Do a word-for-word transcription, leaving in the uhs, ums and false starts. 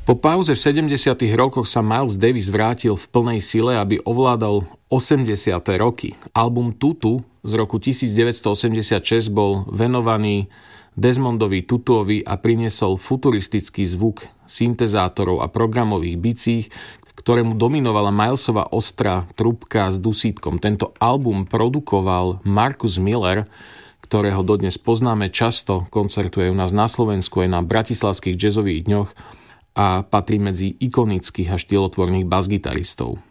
Po pauze v sedemdesiatych rokoch sa Miles Davis vrátil v plnej sile, aby ovládal osemdesiate roky. Album Tutu z roku devätnásťstoosemdesiatšesť bol venovaný Desmondovi Tutuovi a priniesol futuristický zvuk syntezátorov a programových bicích, ktorému dominovala Milesova ostrá trúbka s dusítkom. Tento album produkoval Marcus Miller, ktorého dodnes poznáme, často koncertuje u nás na Slovensku aj na bratislavských jazzových dňoch a patrí medzi ikonických a štýlotvorných basgitaristov.